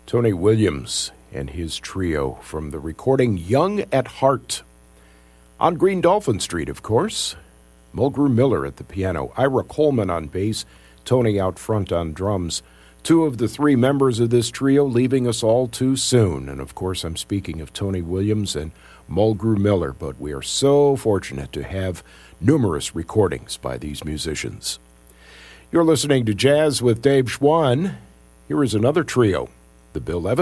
Tony Williams and his trio from the recording Young at Heart. On Green Dolphin Street, of course, Mulgrew Miller at the piano, Ira Coleman on bass, Tony out front on drums. Two of the three members of this trio leaving us all too soon. And of course, I'm speaking of Tony Williams and Mulgrew Miller, but we are so fortunate to have numerous recordings by these musicians. You're listening to Jazz with Dave Schwann. Here is another trio, the Bill Evans